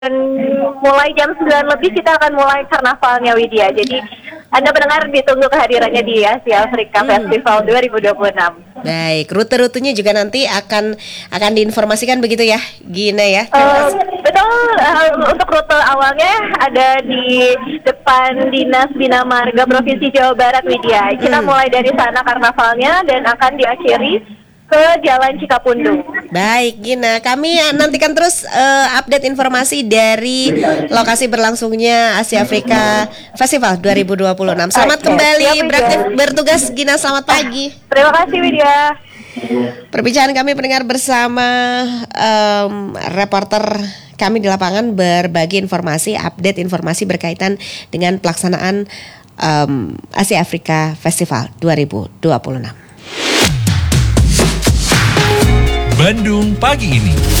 mulai jam 9 lebih kita akan mulai karnavalnya Widya. Jadi Anda pendengar ditunggu kehadirannya di Asia Afrika Festival 2026. Baik, rute-rutenya juga nanti akan diinformasikan begitu ya, Gina ya. Betul, untuk rute awalnya ada di depan Dinas Bina Marga Provinsi Jawa Barat Widya. Kita mulai dari sana karnavalnya dan akan diakhiri ke Jalan Cikapundung. Baik, Gina, kami nantikan terus update informasi dari lokasi berlangsungnya Asia Afrika Festival 2026. Selamat kembali bertugas, Gina. Selamat pagi. Terima kasih, Widya. Perbincangan kami pendengar bersama reporter kami di lapangan berbagi informasi, update informasi berkaitan dengan pelaksanaan Asia Afrika Festival 2026. Bandung pagi ini.